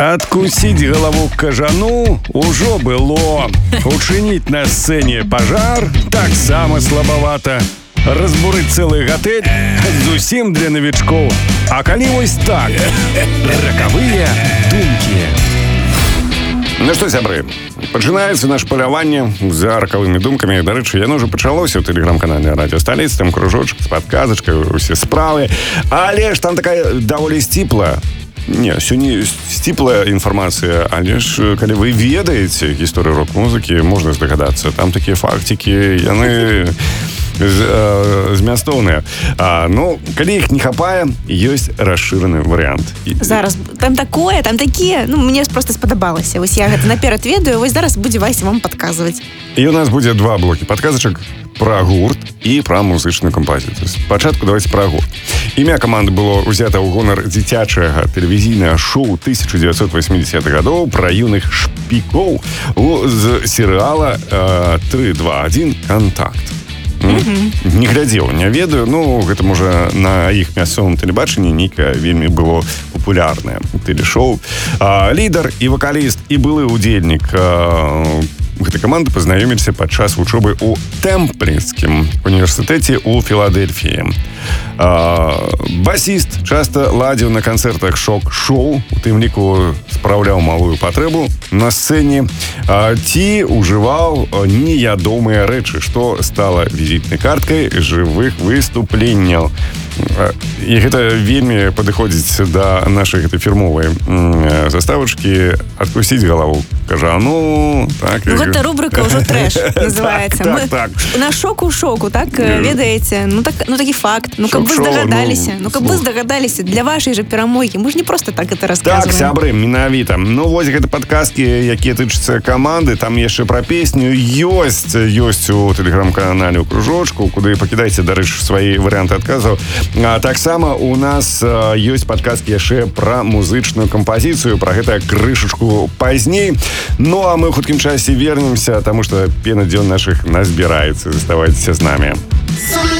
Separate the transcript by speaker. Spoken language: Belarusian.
Speaker 1: Адкусіць галаву кажану ўжо было. Учыніць на сцэне пажар таксама слабавата. Разбурыць цэлы гатэль зусім для навічкоў. А калі вось так, ракавыя думкі. Ну што, сябры, пачынаецца наш паляванне за ракавымі думкамі. Дарэчы, яно ўжо пачалося ў тэлеграм-канале Радіо Сталіца, там кружочак з падказачкай, усе справы. Але ж там такая даволі сціплая. Не, сёння сціплая інфармацыя, але ж калі вы ведаеце гісторыю рок-музыкі, можна здагадацца. Там такія фактікі, яны змястоўныя. Ну, калі іх не хапае, ёсць расшыраны варыянт.
Speaker 2: Зараз, там такое, там такія, ну, мне просто спадабалася. Вось я гэта наперад ведаю, вось зараз будзе Вася вам падказваць.
Speaker 1: І у нас будзе два блокі падказачак пра гурт і пра музычную кампазіцыю. Спачатку давайте пра гурт. Імя каманды было ўзята ў гонар дзіцячага тэлевізійнага шоу 1980-х гадоў пра юных шпікоў з серыяла 3-2-1 «Контакт». Не глядзеў, не ведаю. Ну, гэта можа на іх мясцовым тэлебачанні нейкае вельмі было папулярнае тэлешоу. Лідар і вакаліст і былы удзельнік гэтай каманды пазнаёміліся падчас вучобы ў Тэмплінскім універсітэце ў Філадельфіі. Басіст часта ладзіў на канцэртах шок-шоу, у тым ліку спраўляў малую патрэбу на сцэне, ці ўжываў неядомыя рэчы, што стала візітнай карткай жывых выступленняў. І гэта вельмі падыходзіць да нашай гэтай фірмовай заставачкі «Адкусіць галаву кажану». Так,
Speaker 2: ну, гэта рубрика ўжо трэш называецца.
Speaker 1: Так.
Speaker 2: На шоку-шоку, так, ведаеце? Ну, такі факт. Ну, каб вы здагадаліся. Ну, каб вы здагадаліся для вашай жа перамогі. Мы ж не проста так гэта расказваем.
Speaker 1: Так, сябры, менавіта. Ну, вось гэта падказкі, якія тычацца каманды. Там яшчэ пра песню ёсць у тэлеграм-канале ў кружочку, куды пакідайце, дарэчы, свае варыянты адказаў. Таксама у нас ёсць падказкі яшчэ пра музычную кампазіцыю, пра гэта крышачку пазней. Ну, а мы ў хуткім часе вернемся, таму што пена дзён нашых назбіраецца. Заставайцеся з намі.